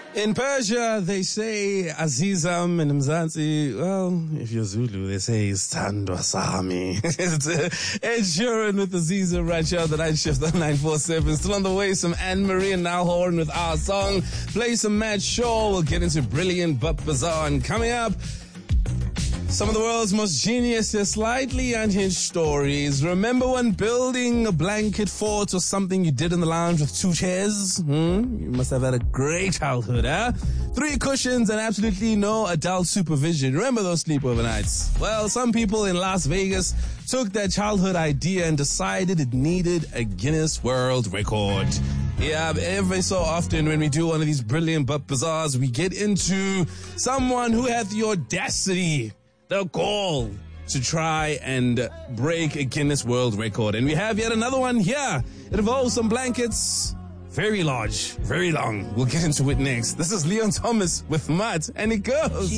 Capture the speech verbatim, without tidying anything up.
In Persia, they say Azizam, and in Mzansi, well, if you're Zulu, they say Standwa Sami. It's uh, Ed Sheeran with Azizam right here on the night shift on nine four seven. Still on the way, some Anne-Marie and Niall Horan with our song. Play some Mad Shaw. We'll get into Brilliant but Bizarre. And coming up, some of the world's most genius yet slightly unhinged stories. Remember when building a blanket fort or something you did in the lounge with two chairs? Hmm? You must have had a great childhood, huh? Three cushions and absolutely no adult supervision. Remember those sleepover nights? Well, some people in Las Vegas took their childhood idea and decided it needed a Guinness World Record. Yeah, every so often when we do one of these Brilliant but Bizarres, we get into someone who had the audacity, the goal to try and break a Guinness World Record. And we have yet another one here. It involves some blankets, very large, very long. We'll get into it next. This is Leon Thomas with Mud, and it goes.